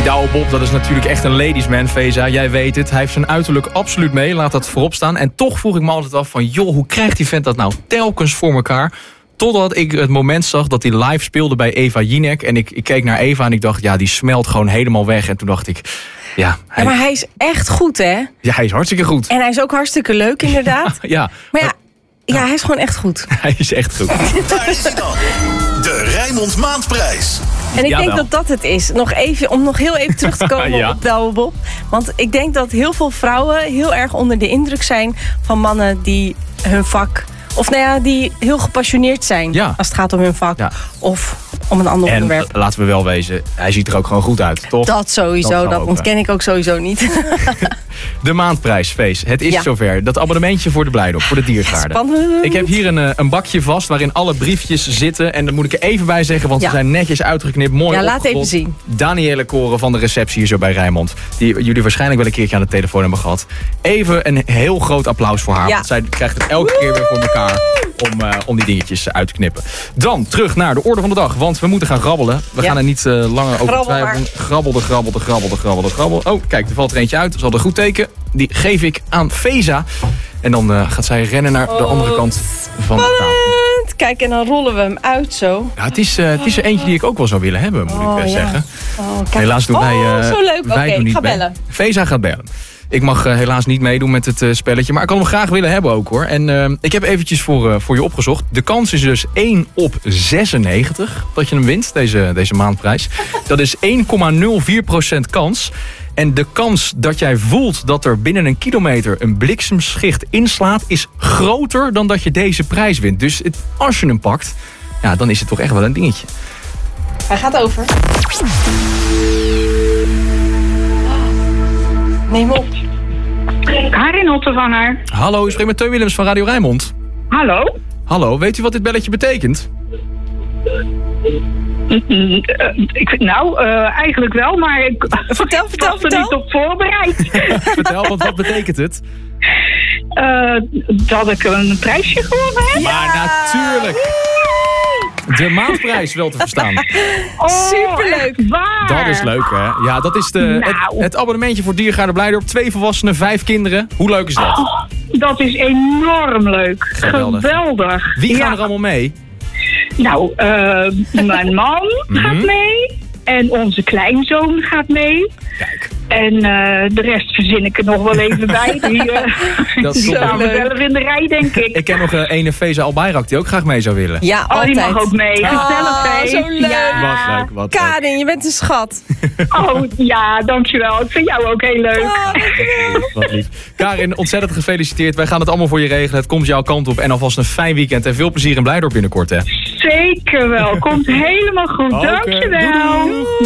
Douwe Bob, dat is natuurlijk echt een ladiesman, Feza. Jij weet het. Hij heeft zijn uiterlijk absoluut mee. Laat dat voorop staan. En toch vroeg ik me altijd af van... joh, hoe krijgt die vent dat nou telkens voor elkaar? Totdat ik het moment zag dat hij live speelde bij Eva Jinek. En ik keek naar Eva en ik dacht... ja, die smelt gewoon helemaal weg. En toen dacht ik... ja, maar hij is echt goed, hè? Ja, hij is hartstikke goed. En hij is ook hartstikke leuk, inderdaad. Ja. Maar ja, hij is gewoon echt goed. Hij is echt goed. Daar is hij dan. De Rijnmond Maandprijs. En ik denk Jawel. dat het is. Om nog heel even terug te komen Ja. op Douwe Bob. Want ik denk dat heel veel vrouwen heel erg onder de indruk zijn... van mannen die hun vak... of die heel gepassioneerd zijn als het gaat om hun vak. Ja. Of om een ander onderwerp. En laten we wel wezen, hij ziet er ook gewoon goed uit, toch? Dat sowieso, dat ontken ik ook sowieso niet. De maandprijsfeest. Het is zover. Dat abonnementje voor de Blijdorp, voor de Diergaarde. Spannend. Ik heb hier een bakje vast waarin alle briefjes zitten. En daar moet ik er even bij zeggen, want ze zijn netjes uitgeknipt. Mooi opgerold. Laat even zien. Danielle Koren van de receptie hier zo bij Rijnmond. Die jullie waarschijnlijk wel een keertje aan de telefoon hebben gehad. Even een heel groot applaus voor haar. Want zij krijgt het elke keer weer voor elkaar om die dingetjes uit te knippen. Dan terug naar de orde van de dag. Want we moeten gaan grabbelen. We gaan er niet langer over twijfelen. Grabbel. Oh, kijk, er valt er eentje uit. Dat is al een goed teken. Die geef ik aan Feza. En dan gaat zij rennen naar de andere kant van de tafel. Kijk, en dan rollen we hem uit zo. Ja, het is er eentje die ik ook wel zou willen hebben, moet ik zeggen. Helaas doen wij... zo leuk. Oké, ik ga bellen. Feza gaat bellen. Ik mag helaas niet meedoen met het spelletje. Maar ik kan hem graag willen hebben ook, hoor. En ik heb eventjes voor je opgezocht. De kans is dus 1 op 96 dat je hem wint, deze maandprijs. Dat is 1,04% kans. En de kans dat jij voelt dat er binnen een kilometer een bliksemschicht inslaat... is groter dan dat je deze prijs wint. Dus als je hem pakt, ja, dan is het toch echt wel een dingetje. Hij gaat over. Neem op. Karin Ottervanger. Hallo, u spreekt met Teun Willems van Radio Rijnmond. Hallo. Hallo, weet u wat dit belletje betekent? Eigenlijk wel, maar ik vertel. was er niet op voorbereid. Vertel, want wat betekent het? Dat ik een prijsje gewonnen heb. Maar natuurlijk! De maandprijs wel te verstaan. Superleuk. Waar? Dat is leuk, hè? Ja, dat is het abonnementje voor Diergaarde Blijdorp. 2 volwassenen, 5 kinderen. Hoe leuk is dat? Dat is enorm leuk. Geweldig. Wie gaan er allemaal mee? Nou, mijn man gaat mee. En onze kleinzoon gaat mee. Kijk. En de rest verzin ik er nog wel even bij. Die staan we zelf in de rij, denk ik. Ik ken nog ene Feza Albayrak die ook graag mee zou willen. Ja, altijd. Die mag ook mee. Gezellig, zo leuk. Ja. Wat leuk. Karin, je bent een schat. Oh, ja, dankjewel. Ik vind jou ook heel leuk. Wat lief. Karin, ontzettend gefeliciteerd. Wij gaan het allemaal voor je regelen. Het komt jouw kant op. En alvast een fijn weekend. En veel plezier in Blijdorp binnenkort, hè? Zeker wel. Komt helemaal goed. Dankjewel. Doei.